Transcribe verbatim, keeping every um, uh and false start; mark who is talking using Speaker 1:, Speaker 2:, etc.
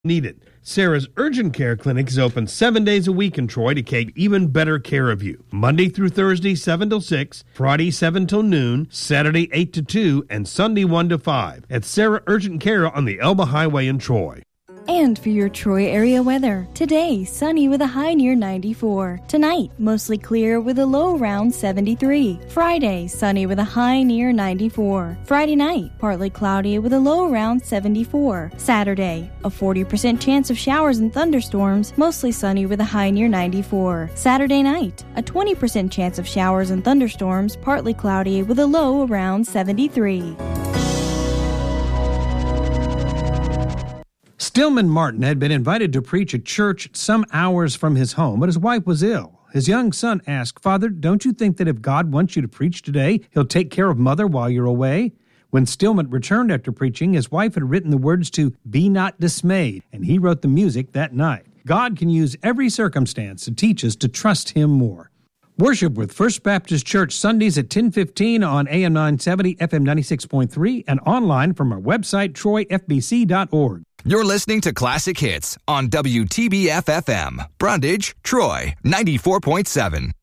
Speaker 1: needed. Sarah's Urgent Care Clinic is open seven days a week in Troy to take even better care of you. Monday through Thursday, seven till six, Friday, seven till noon, Saturday, eight to two, and Sunday, one to five at Sarah Urgent Care on the Elba Highway in Troy.
Speaker 2: And for your Troy area weather, today, sunny with a high near ninety-four. Tonight, mostly clear with a low around seventy-three. Friday, sunny with a high near ninety-four. Friday night, partly cloudy with a low around seventy-four. Saturday, a forty percent chance of showers and thunderstorms, mostly sunny with a high near ninety-four. Saturday night, a twenty percent chance of showers and thunderstorms, partly cloudy with a low around seventy-three.
Speaker 3: Stillman Martin had been invited to preach at church some hours from his home, but his wife was ill. His young son asked, "Father, don't you think that if God wants you to preach today, he'll take care of Mother while you're away?" When Stillman returned after preaching, his wife had written the words to "Be Not Dismayed," and he wrote the music that night. God can use every circumstance to teach us to trust him more. Worship with First Baptist Church Sundays at ten fifteen on A M nine seventy, F M ninety-six point three, and online from our website, troy f b c dot org.
Speaker 4: You're listening to Classic Hits on W T B F F M, Brundage, Troy, ninety-four point seven.